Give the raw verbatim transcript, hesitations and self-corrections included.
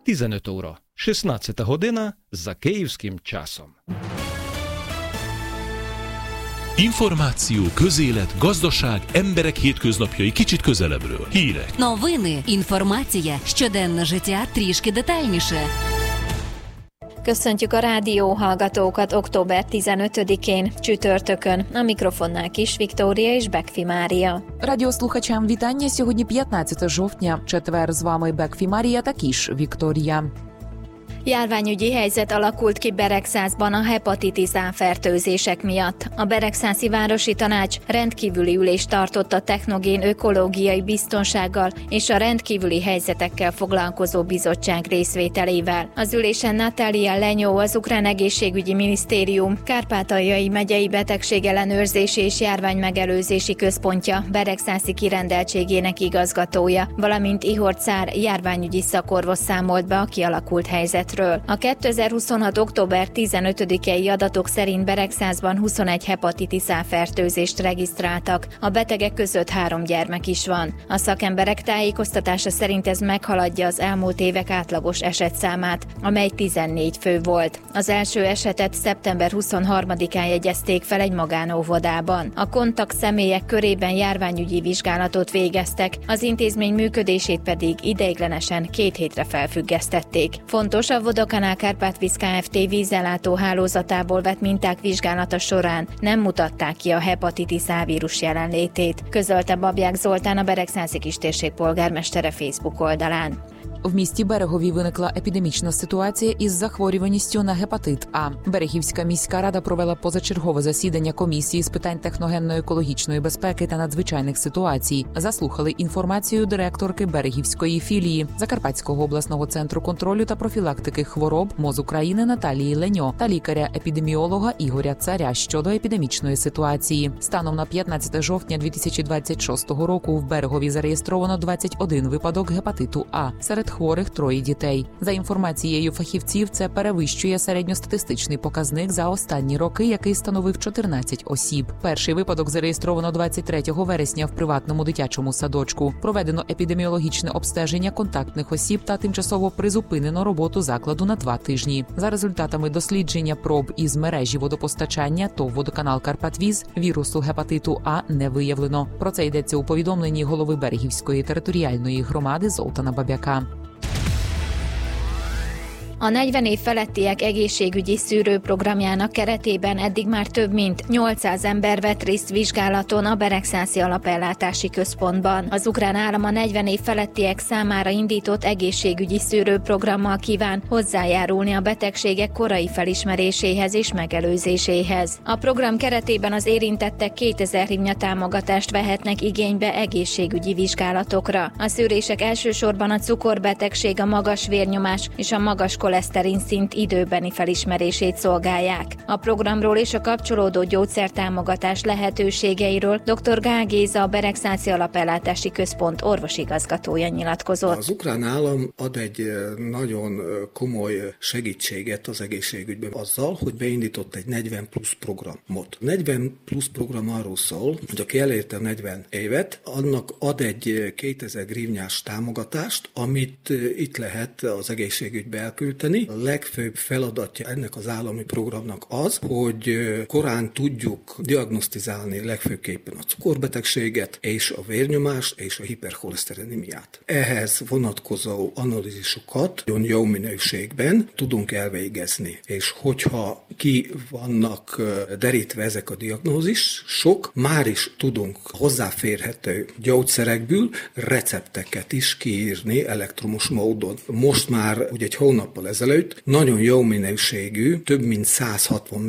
tizenöt óра, шістнадцята година за київським часом. Információ, közélet, gazdaság, emberek hétköznapjai kicsit közelebbről. Hírek. Новини, інформація, щоденне життя трішки детальніше. Köszöntjük a rádió hallgatókat október tizenötödikén, csütörtökön. A mikrofonnál Kis Viktória és Bekfi Mária. Радіослухачам вітання. Сьогодні п'ятнадцяте жовтня. Четвер, з вами Бекфі Mária та Кіш Вікторія. Járványügyi helyzet alakult ki Beregszászban a hepatitis A fertőzések miatt. A Beregszászi Városi Tanács rendkívüli ülést tartott a technogén ökológiai biztonsággal és a rendkívüli helyzetekkel foglalkozó bizottság részvételével. Az ülésen Natália Lenyó, az Ukrán Egészségügyi Minisztérium Kárpátaljai megyei betegségellenőrzési és járványmegelőzési központja Beregszászi kirendeltségének igazgatója, valamint Ihor Cár járványügyi szakorvos számolt be a kialakult helyzetről. A kétezer-huszonhat. október tizenötödikei adatok szerint Beregszászban huszonegy hepatitis A fertőzést regisztráltak, a betegek között három gyermek is van. A szakemberek tájékoztatása szerint ez meghaladja az elmúlt évek átlagos esetszámát, amely tizennégy fő volt. Az első esetet szeptember huszonharmadikán jegyezték fel egy magánóvodában. A kontakt személyek körében járványügyi vizsgálatot végeztek, az intézmény működését pedig ideiglenesen két hétre felfüggesztették. Fontos, a Vodokanál Kárpátvíz Kft. Vízellátó hálózatából vett minták vizsgálata során nem mutatták ki a hepatitis A vírus jelenlétét, közölte Babják Zoltán, a Beregszászi kistérség polgármestere Facebook oldalán. В місті Берегові виникла епідемічна ситуація із захворюваністю на гепатит А. Берегівська міська рада провела позачергове засідання комісії з питань техногенно-екологічної безпеки та надзвичайних ситуацій. Заслухали інформацію директорки Берегівської філії Закарпатського обласного центру контролю та профілактики хвороб МОЗ України Наталії Леньо та лікаря-епідеміолога Ігоря Царя щодо епідемічної ситуації. Станом на п'ятнадцяте жовтня дві тисячі двадцять шостого року в Берегові зареєстровано двадцять один випадок гепатиту А. Серед хворих троє дітей. За інформацією фахівців, це перевищує середньостатистичний показник за останні роки, який становив чотирнадцять осіб. Перший випадок зареєстровано двадцять третього вересня в приватному дитячому садочку. Проведено епідеміологічне обстеження контактних осіб та тимчасово призупинено роботу закладу на два тижні. За результатами дослідження проб із мережі водопостачання ТОВ «Водоканал Карпатвіз» вірусу гепатиту А не виявлено. Про це йдеться у повідомленні голови Берегівської територіальної громади Золтана Бабяка. A negyven év felettiek egészségügyi szűrőprogramjának keretében eddig már több mint nyolcszáz ember vett részt vizsgálaton a Beregszászi Alapellátási Központban. Az ukrán állam a negyven év felettiek számára indított egészségügyi szűrőprogrammal kíván hozzájárulni a betegségek korai felismeréséhez és megelőzéséhez. A program keretében az érintettek kétezer hrivnya támogatást vehetnek igénybe egészségügyi vizsgálatokra. A szűrések elsősorban a cukorbetegség, a magas vérnyomás és a magas koleszterin szint időbeni felismerését szolgálják. A programról és a kapcsolódó gyógyszertámogatás lehetőségeiről dr. Gál Géza, a Beregszászi Alapellátási Központ orvosigazgatója nyilatkozott. Az ukrán állam ad egy nagyon komoly segítséget az egészségügyben azzal, hogy beindított egy negyven plusz programot. negyven plusz program arról szól, hogy aki elérte a negyven évet, annak ad egy kétezer hrivnyás támogatást, amit itt lehet az egészségügybe elküldeni. A legfőbb feladatja ennek az állami programnak az, hogy korán tudjuk diagnosztizálni legfőképpen a cukorbetegséget és a vérnyomást és a hiperkoleszterinemiát. Ehhez vonatkozó analízisokat nagyon jó minőségben tudunk elvégezni, és hogyha ki vannak derítve ezek a diagnózisok, már is tudunk hozzáférhető gyógyszerekből recepteket is kiírni elektromos módon. Most már ugye egy hónappal ezelőtt nagyon jó minőségű, több mint száz hatvan